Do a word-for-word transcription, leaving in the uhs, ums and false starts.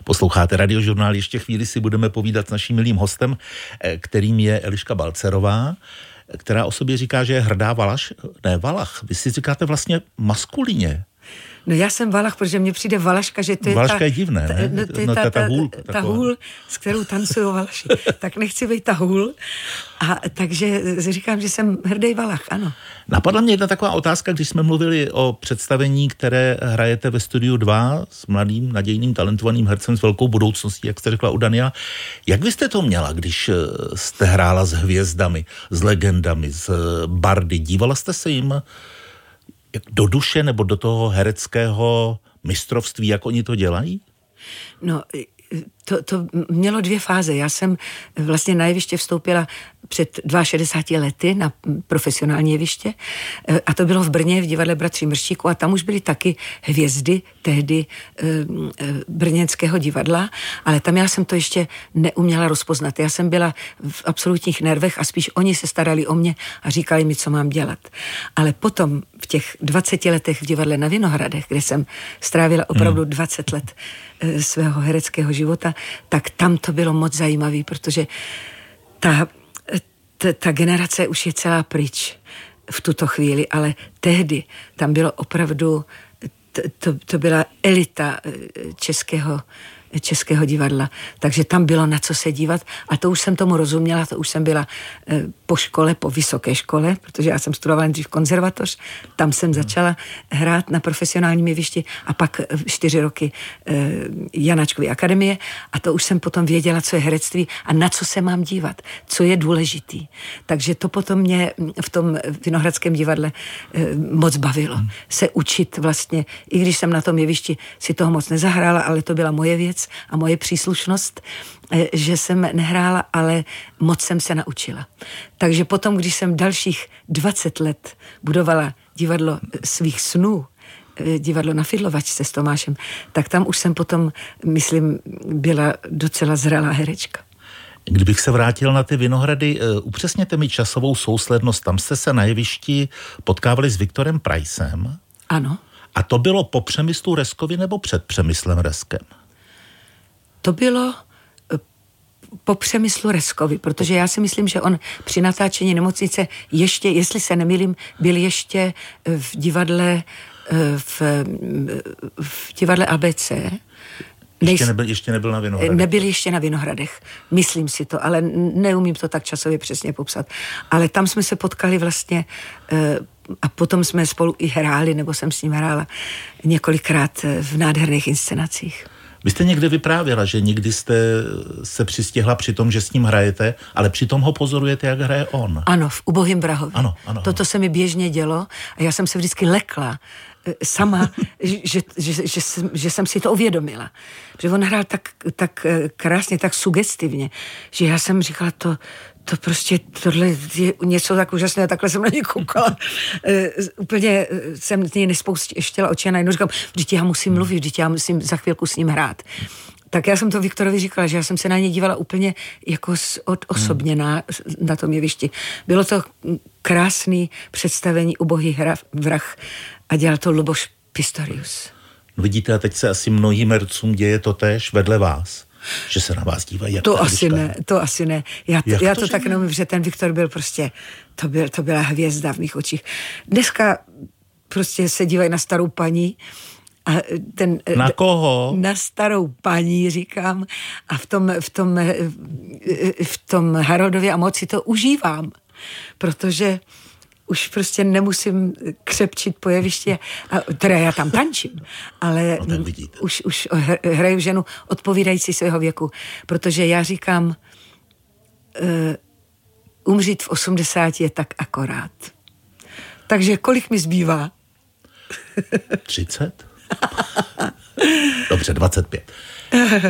Posloucháte Radiožurnál, ještě chvíli si budeme povídat s naším milým hostem, kterým je Eliška Balcerová, která o sobě říká, že je hrdá Valaš, ne Valach. Vy si říkáte vlastně maskulině. No já jsem Valach, protože mně přijde Valaška, že to je Valaška ta... je divné, ne? No, to je no, ta, ta, ta, hůl, ta hůl, s kterou tancují Valaši. Tak nechci být ta hůl. A takže říkám, že jsem hrdý Valach, ano. Napadla mě jedna taková otázka, když jsme mluvili o představení, které hrajete ve Studiu dva s mladým, nadějným, talentovaným hercem s velkou budoucností, jak jste řekla u Daniela. Jak vy jste to měla, když jste hrála s hvězdami, s legendami, s bardy? Dívala jste se jim do duše nebo do toho hereckého mistrovství, jak oni to dělají? No, to, to mělo dvě fáze. Já jsem vlastně na jeviště vstoupila před šedesáti dvěma lety na profesionální jeviště a to bylo v Brně v divadle Bratří Mrštíků a tam už byly taky hvězdy tehdy e, brněnského divadla, ale tam já jsem to ještě neuměla rozpoznat. Já jsem byla v absolutních nervech a spíš oni se starali o mě a říkali mi, co mám dělat. Ale potom v těch dvaceti letech v divadle na Vinohradech, kde jsem strávila opravdu hmm. dvacet let e, svého hereckého života, tak tam to bylo moc zajímavé, protože ta Ta, ta generace už je celá pryč v tuto chvíli, ale tehdy tam bylo opravdu, to, to, to byla elita českého, českého divadla, takže tam bylo na co se dívat a to už jsem tomu rozuměla, to už jsem byla po škole, po vysoké škole, protože já jsem studovala dřív konzervatoř, tam jsem začala hrát na profesionálním jevišti a pak čtyři roky Janáčkovy akademie a to už jsem potom věděla, co je herectví a na co se mám dívat, co je důležitý. Takže to potom mě v tom Vinohradském divadle moc bavilo. Hmm. Se učit vlastně, i když jsem na tom jevišti si toho moc nezahrála, ale to byla moje věc a moje příslušnost, že jsem nehrála, ale moc jsem se naučila. Takže potom, když jsem dalších dvacet let budovala divadlo svých snů, divadlo na Fidlovačce s Tomášem, tak tam už jsem potom, myslím, byla docela zralá herečka. Kdybych se vrátil na ty Vinohrady, upřesněte mi časovou souslednost. Tam jste se na jevišti potkávali s Viktorem Prajsem. Ano. A to bylo po Přemyslu Reskovi nebo před Přemyslem Reskem? To bylo po Přemyslu Reskovi, protože já si myslím, že on při natáčení Nemocnice ještě, jestli se nemýlím, byl ještě v divadle v, v divadle A B C. Ještě nebyl, ještě nebyl na Vinohradech. Nebyl ještě na Vinohradech, myslím si to, ale neumím to tak časově přesně popsat. Ale tam jsme se potkali vlastně a potom jsme spolu i hráli, nebo jsem s ním hrála několikrát v nádherných inscenacích. Vy jste někde vyprávěla, že někdy jste se přistihla při tom, že s ním hrajete, ale přitom ho pozorujete, jak hraje on. Ano, v Ubohým Brahově. Ano, ano, Toto ano. se mi běžně dělo a já jsem se vždycky lekla sama, že, že, že, že, jsem, že jsem si to uvědomila. Protože on hrál tak, tak krásně, tak sugestivně, že já jsem říkala, to, to prostě, tohle je něco tak úžasného, takhle jsem na něj koukala. Uh, úplně jsem něj nespouštěla oči a najednou říkám, vždyť já musím mluvit, vždyť já musím za chvilku s ním hrát. Tak já jsem to Viktorovi říkala, že já jsem se na něj dívala úplně jako odosobně na, na tom jevišti. Bylo to krásný představení Ubohý vrah a dělal to Luboš Pistorius. No vidíte, a teď se asi mnohým hercům děje to též vedle vás, že se na vás dívají. Jak to asi ne, to asi ne. Já to, já to, to tak ne? neumím, že ten Viktor byl prostě, to, byl, to byla hvězda v mých očích. Dneska prostě se dívají na starou paní, a ten, na koho? Na starou paní, říkám. A v tom, v tom, v tom Harodově a moci to užívám. Protože už prostě nemusím křepčit po jevišti, a, teda já tam tančím, ale no, už, už hraju ženu odpovídající svého věku. Protože já říkám, uh, umřít v osmdesáti je tak akorát. Takže kolik mi zbývá? třicet? Dobře, dvacet pět.